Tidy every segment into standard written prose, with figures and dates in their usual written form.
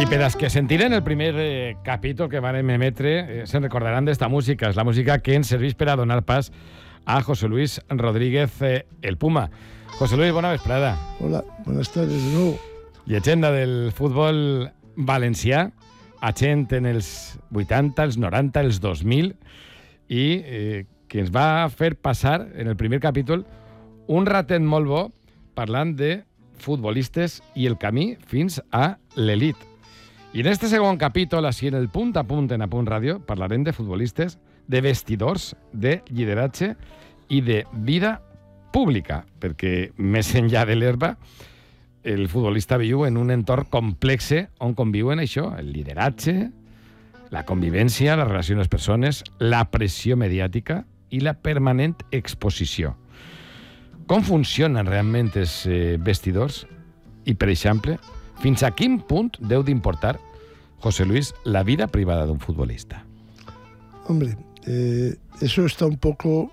I per als que sentiren el primer capítol que vam emetre, se'n recordaran d'esta música. És la música que ens serveix per a donar pas a José Luis Rodríguez, el Puma. José Luis, bona vesprada. Hola, buenas tardes de nuevo. Llegenda del futbol valencià, agent en els 80, els 90, els 2000, i que ens va fer passar, en el primer capítol, un ratet molt bo parlant de futbolistes i el camí fins a l'elit. I en este segon capítol, així en el punt a punt en Apunt Ràdio, parlarem de futbolistes, de vestidors, de lideratge i de vida pública, perquè més enllà de l'herba, el futbolista viu en un entorn complex on conviuen això, el lideratge, la convivència, la relació amb les persones, la pressió mediàtica i la permanent exposició. Com funcionen realment els vestidors? I, per exemple, fins a quin punt deu d'importar, José Luis, la vida privada d'un futbolista? Hombre, eso está un poco...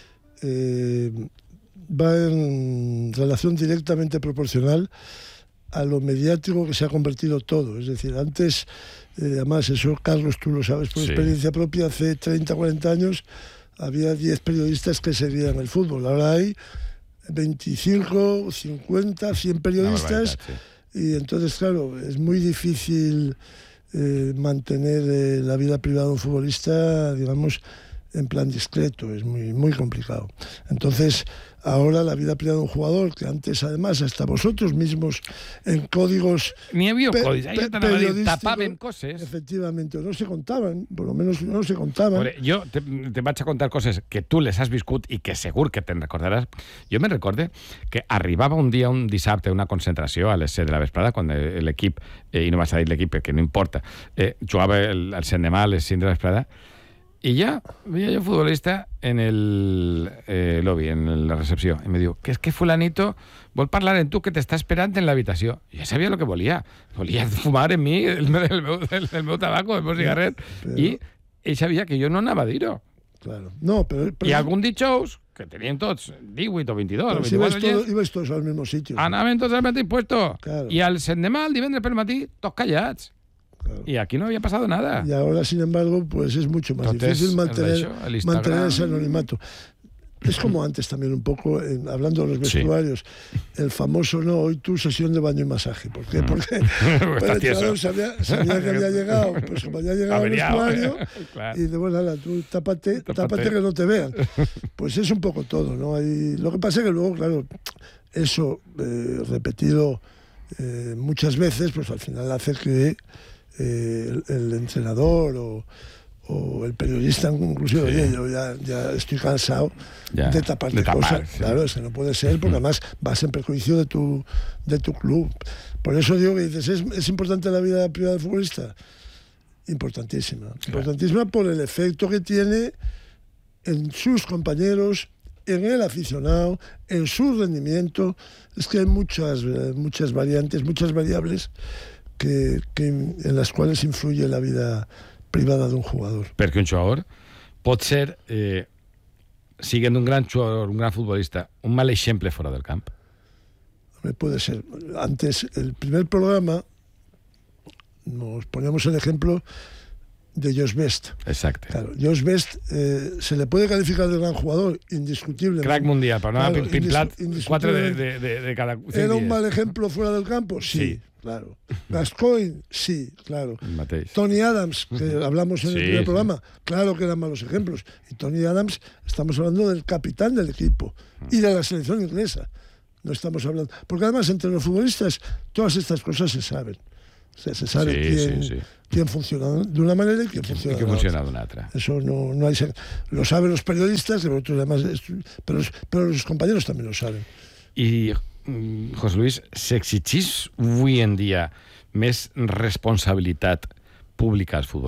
va en relación directamente proporcional a lo mediático que se ha convertido todo. Es decir, antes, además, eso, Carlos, tú lo sabes por experiencia propia, hace 30, 40 años había 10 periodistas que seguían el fútbol. Ahora hay 25, 50, 100 periodistas, y entonces, claro, es muy difícil mantener la vida privada de un futbolista, digamos, en plan discreto, es muy, muy complicado. Entonces, ahora la vida privada de un jugador, que antes, además, hasta vosotros mismos, en códigos... Ni havia códigos, ahí tapaven coses. Efectivamente, no se contaban, por lo menos no se contaban. Veure, jo te vaig a contar coses que tu les has viscut i que segur que te'n recordaràs. Jo me'n recorde que arribava un dia, un dissabte, una concentració a les 7 de la vesprada, quan l'equip, i no vas a dir l'equip perquè no importa, jugava el l'endemà a les 5 de la vesprada, i ja veia jo futbolista en el lobby, en la recepció, i me diu, que és que fulanito vol parlar amb tu, que t'està esperant en l'habitació. I ja sabia el que volia. Volia fumar en mi el meu tabaco, el meu cigarret, i ell sabia que jo no anava a dir-ho. Claro. No, però I algun dijous, que tenien tots 18 o 22 o 24 anys, ibais tots al mismo sitio. Anaven tots al mateix puesto. Claro. I al l'endemà, el divendres pel matí, tots callats. Claro. Y aquí no había pasado nada. Y ahora, sin embargo, pues es mucho más difícil mantener ese anonimato. Es como antes también un poco, hablando de los vestuarios, el famoso, no, hoy tu sesión de baño y masaje. ¿Por qué? Porque claro, sabía que había llegado, pues como había llegado al vestuario, claro. Y de bueno, ala, tú tápate que no te vean. Pues es un poco todo, ¿no? Lo que pasa es que luego, claro, eso repetido muchas veces, pues al final hace que el entrenador o el periodista inclusive, oye, yo ya estoy cansado de taparte cosas. Sí. Claro, es que no puede ser, porque además vas en perjuicio de tu club. Por eso digo que dices, ¿es importante la vida privada del futbolista? Importantísima. Claro. Importantísima por el efecto que tiene en sus compañeros, en el aficionado, en su rendimiento. Es que hay muchas variantes, muchas variables en las cuales influye la vida privada d'un jugador. Perquè un jugador pot ser, siguent un gran jugador, un gran futbolista, un mal exemple fora del camp. Puede ser. Antes, el primer programa, nos poníamos el ejemplo de Josh Best. Exacte. Claro, Josh Best se le puede calificar de gran jugador, indiscutible. Crack mundial, para no pimplat 4 de cada 100 ¿Era un mal ejemplo fuera del campo? Sí. Claro. Gascoigne, sí, claro. Tony Adams, que hablamos en el primer programa, claro que eran malos ejemplos. Y Tony Adams, estamos hablando del capitán del equipo y de la selección inglesa. No estamos hablando... Porque además, entre los futbolistas, todas estas cosas se saben. O sea, se sabe quién funciona de una manera y quién funciona de una otra. Eso no hay... Lo saben los periodistas, además, pero los compañeros también lo saben. Y... José Luis, s'exigeix avui en dia més responsabilitat pública als futbolistes?